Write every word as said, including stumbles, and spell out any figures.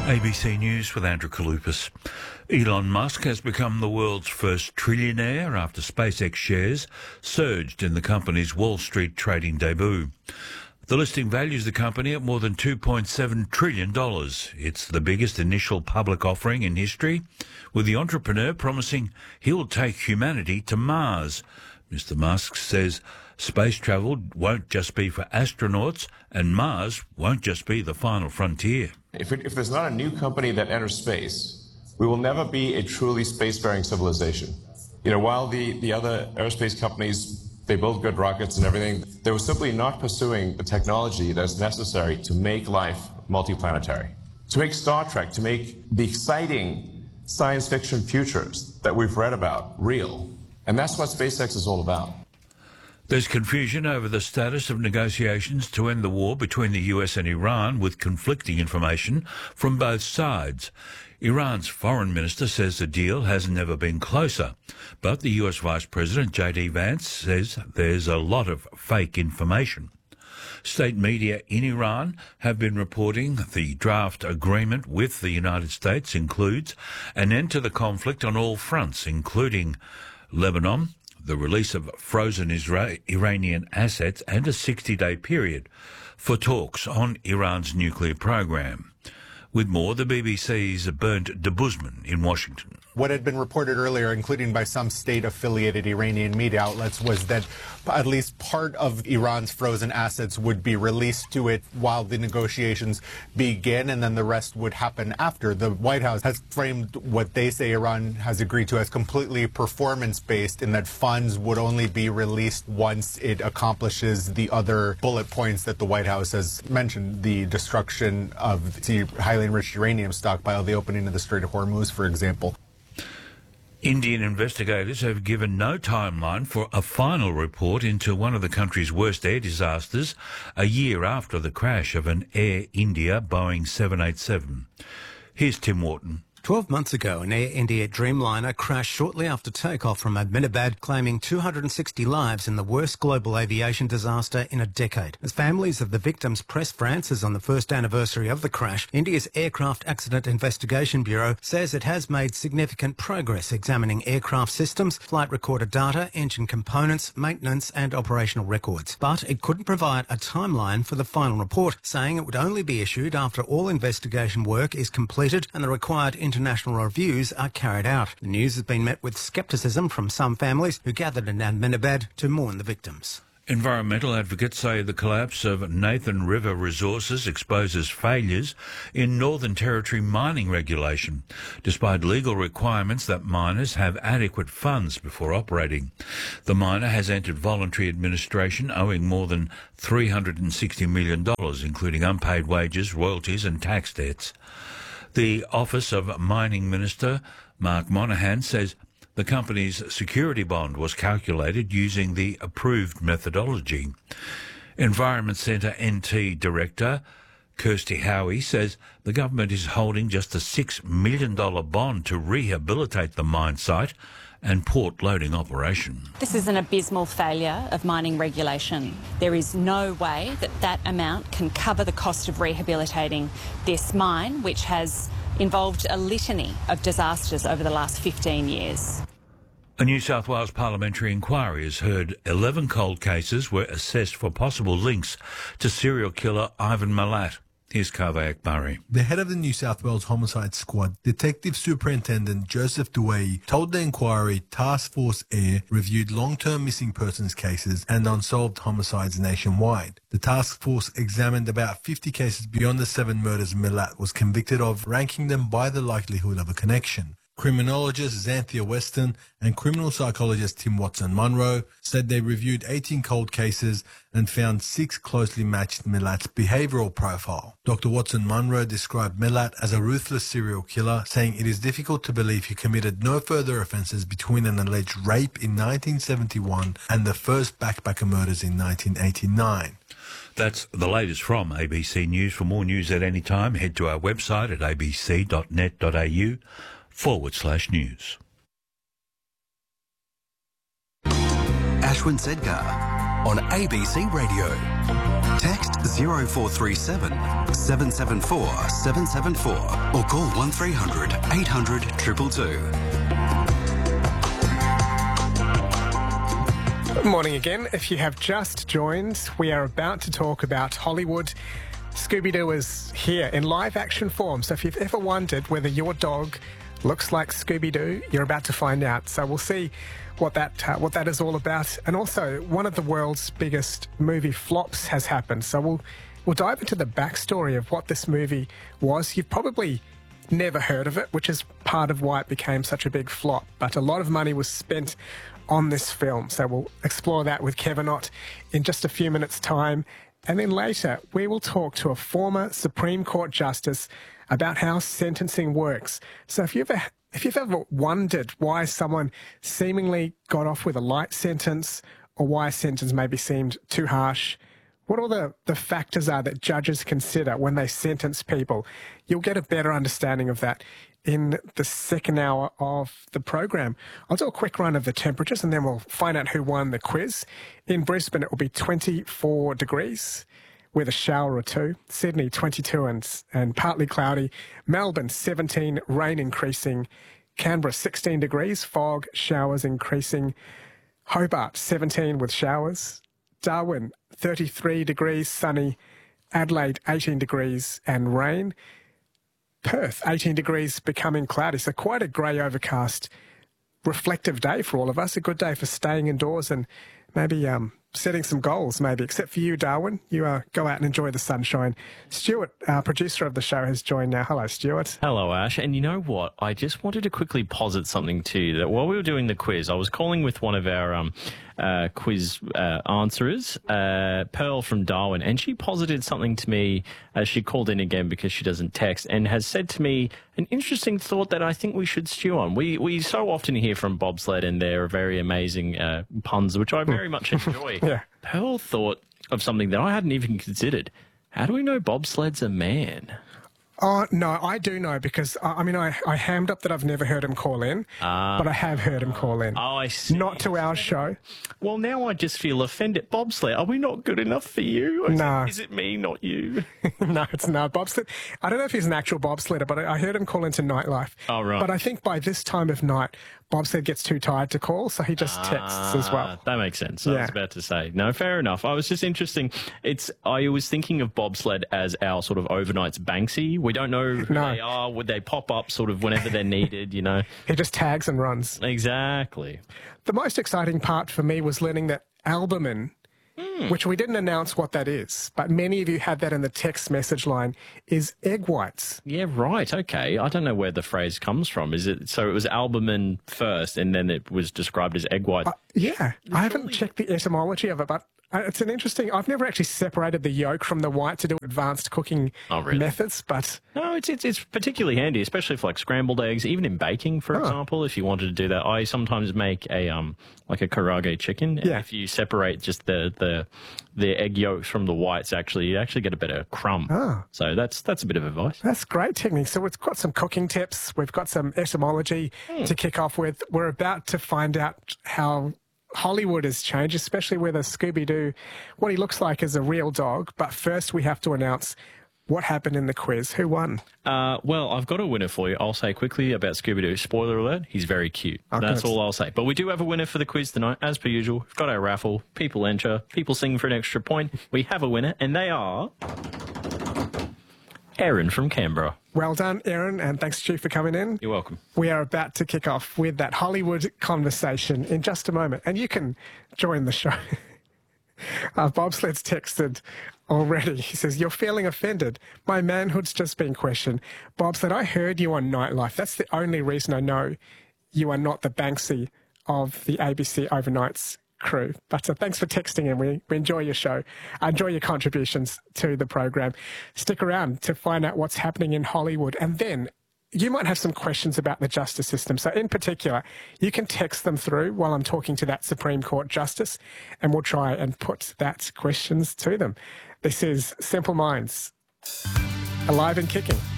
A B C News with Andrew Kaloupas. Elon Musk has become the world's first trillionaire after SpaceX shares surged in the company's Wall Street trading debut. The listing values the company at more than two point seven trillion dollars. It's the biggest initial public offering in history, with the entrepreneur promising he'll take humanity to Mars. Mister Musk says space travel won't just be for astronauts, and Mars won't just be the final frontier. If, it, if there's not a new company that enters space, we will never be a truly spacefaring civilization. You know, while the, the other aerospace companies, they build good rockets and everything, they were simply not pursuing the technology that's necessary to make life multiplanetary, to make Star Trek, to make the exciting science fiction futures that we've read about real. And that's what SpaceX is all about. There's confusion over the status of negotiations to end the war between the U S and Iran, with conflicting information from both sides. Iran's foreign minister says the deal has never been closer, but the U S Vice President J D Vance says there's a lot of fake information. State media in Iran have been reporting the draft agreement with the United States includes an end to the conflict on all fronts, including Lebanon, the release of frozen Isra- Iranian assets, and a sixty-day period for talks on Iran's nuclear program. With more, the B B C's Bernd de Busman in Washington. What had been reported earlier, including by some state-affiliated Iranian media outlets, was that at least part of Iran's frozen assets would be released to it while the negotiations begin, and then the rest would happen after. The White House has framed what they say Iran has agreed to as completely performance-based, in that funds would only be released once it accomplishes the other bullet points that the White House has mentioned: the destruction of the highly enriched uranium stockpile, the opening of the Strait of Hormuz, for example. Indian investigators have given no timeline for a final report into one of the country's worst air disasters a year after the crash of an Air India Boeing seven eighty-seven. Here's Tim Wharton. Twelve months ago, an Air India Dreamliner crashed shortly after takeoff from Ahmedabad, claiming two hundred sixty lives in the worst global aviation disaster in a decade. As families of the victims press for answers on the first anniversary of the crash, India's Aircraft Accident Investigation Bureau says it has made significant progress examining aircraft systems, flight recorder data, engine components, maintenance and operational records. But it couldn't provide a timeline for the final report, saying it would only be issued after all investigation work is completed and the required international reviews are carried out. The news has been met with scepticism from some families who gathered in Ahmedabad to mourn the victims. Environmental advocates say the collapse of Nathan River Resources exposes failures in Northern Territory mining regulation, despite legal requirements that miners have adequate funds before operating. The miner has entered voluntary administration, owing more than three hundred sixty million dollars, including unpaid wages, royalties and tax debts. The Office of Mining Minister Mark Monaghan says the company's security bond was calculated using the approved methodology. Environment Centre N T Director Kirsty Howie says the government is holding just a six million dollars bond to rehabilitate the mine site and port loading operation. This is an abysmal failure of mining regulation. There is no way that that amount can cover the cost of rehabilitating this mine, which has involved a litany of disasters over the last fifteen years. A New South Wales parliamentary inquiry has heard eleven cold cases were assessed for possible links to serial killer Ivan Milat. Here's Karvayak Murray. The head of the New South Wales Homicide Squad, Detective Superintendent Joseph Dewey, told the inquiry Task Force Air reviewed long-term missing persons cases and unsolved homicides nationwide. The task force examined about fifty cases beyond the seven murders Milat was convicted of, ranking them by the likelihood of a connection. Criminologist Xanthia Weston and criminal psychologist Tim Watson-Munro said they reviewed eighteen cold cases and found six closely matched Milat's behavioural profile. Doctor Watson-Munro described Milat as a ruthless serial killer, saying it is difficult to believe he committed no further offences between an alleged rape in nineteen seventy-one and the first backpacker murders in nineteen eighty-nine. That's the latest from A B C News. For more news at any time, head to our website at abc dot net dot a u forward slash news. Ashwin Sedgar on A B C Radio. Text zero four three seven, seven seven four, seven seven four or call one three hundred, eight hundred, two two two. Good morning again. If you have just joined, we are about to talk about Hollywood. Scooby-Doo is here in live action form. So if you've ever wondered whether your dog looks like Scooby-Doo, you're about to find out. So we'll see what that uh, what that is all about. And also, one of the world's biggest movie flops has happened. So we'll we'll dive into the backstory of what this movie was. You've probably never heard of it, which is part of why it became such a big flop. But a lot of money was spent on this film. So we'll explore that with Kevin Ott in just a few minutes' time. And then later, we will talk to a former Supreme Court Justice about how sentencing works. So if you've ever, if you've ever wondered why someone seemingly got off with a light sentence or why a sentence maybe seemed too harsh, what all the, the factors are that judges consider when they sentence people, you'll get a better understanding of that in the second hour of the program. I'll do a quick run of the temperatures and then we'll find out who won the quiz. In Brisbane, it will be twenty-four degrees with a shower or two. Sydney, twenty-two and, and partly cloudy. Melbourne, seventeen, rain increasing. Canberra, sixteen degrees, fog, showers increasing. Hobart, seventeen with showers. Darwin, thirty-three degrees, sunny. Adelaide, eighteen degrees and rain. Perth, eighteen degrees, becoming cloudy. So quite a grey, overcast, reflective day for all of us. A good day for staying indoors and maybe um, setting some goals, maybe. Except for you, Darwin. You uh, go out and enjoy the sunshine. Stuart, our producer of the show, has joined now. Hello, Stuart. Hello, Ash. And you know what? I just wanted to quickly posit something to you. That while we were doing the quiz, I was calling with one of our um, uh, quiz uh, answerers, uh, Pearl from Darwin, and she posited something to me as she called in again because she doesn't text, and has said to me an interesting thought that I think we should stew on. We we so often hear from Bobsled and their very amazing uh, puns, which I very much enjoy. Yeah. Pearl thought of something that I hadn't even considered. How do we know Bobsled's a man? Oh, no, I do know because, uh, I mean, I, I hammed up that I've never heard him call in, uh, but I have heard him call in. Oh, I see. Not to our show. Well, now I just feel offended. Bobsled, are we not good enough for you? Is no. It, is it me, not you? No, it's not. Bobsled. I don't know if he's an actual bobsledder, but I, I heard him call into Nightlife. Oh, right. But I think by this time of night, Bobsled gets too tired to call, so he just texts uh, as well. That makes sense. I yeah. was about to say. No, fair enough. I was just interesting. It's. I was thinking of Bobsled as our sort of overnight's Banksy. We don't know who no. they are. Would they pop up sort of whenever they're needed, you know? He just tags and runs. Exactly. The most exciting part for me was learning that albumin, mm. which we didn't announce what that is, but many of you had that in the text message line, is egg whites. Yeah, right. Okay. I don't know where the phrase comes from. Is it so? It was albumin first, and then it was described as egg whites. Uh, yeah, I haven't checked the etymology of it, but it's an interesting. I've never actually separated the yolk from the white to do advanced cooking oh, really? methods, but no, it's, it's it's particularly handy, especially for like scrambled eggs, even in baking, for oh. example. If you wanted to do that, I sometimes make a um like a karaage chicken. And yeah. if you separate just the the the egg yolks from the whites, actually, you actually get a better crumb. Oh. So that's that's a bit of advice. That's great technique. So we've got some cooking tips. We've got some etymology mm. to kick off with. We're about to find out how Hollywood has changed, especially whether Scooby-Doo, what he looks like is a real dog. But first we have to announce what happened in the quiz. Who won? Uh, well, I've got a winner for you. I'll say quickly about Scooby-Doo. Spoiler alert, he's very cute. Okay. That's all I'll say. But we do have a winner for the quiz tonight, as per usual. We've got our raffle. People enter. People sing for an extra point. We have a winner, and they are Aaron from Canberra. Well done, Aaron, and thanks to you for coming in. You're welcome. We are about to kick off with that Hollywood conversation in just a moment, and you can join the show. uh, Bobsled's texted already. He says, "You're feeling offended. My manhood's just been questioned." Bobsled, I heard you on Nightlife. That's the only reason I know you are not the Banksy of the A B C Overnights crew. But uh, thanks for texting in. We, we enjoy your show. I enjoy your contributions to the program. Stick around to find out what's happening in Hollywood. And then you might have some questions about the justice system. So in particular, you can text them through while I'm talking to that Supreme Court Justice, and we'll try and put that questions to them. This is Simple Minds, alive and kicking.